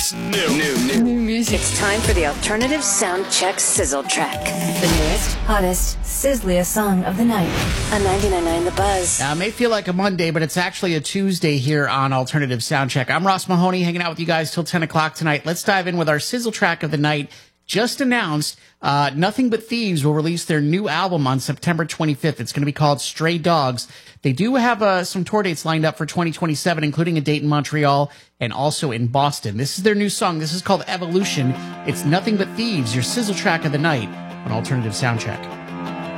It's new music. It's time for the Alternative Soundcheck Sizzle Track. The newest, hottest, sizzliest song of the night on 99.9 The Buzz. Now, it may feel like a Monday, but it's actually a Tuesday here on Alternative Soundcheck. I'm Ross Mahoney, hanging out with you guys till 10 o'clock tonight. Let's dive in with our Sizzle Track of the night. Just announced, Nothing But Thieves will release their new album on September 25th. It's going to be called Stray Dogs. They do have some tour dates lined up for 2027, including a date in Montreal and also in Boston. This is their new song. This is called Evolution. It's Nothing But Thieves, your Sizzle Track of the night on Alternative Soundcheck.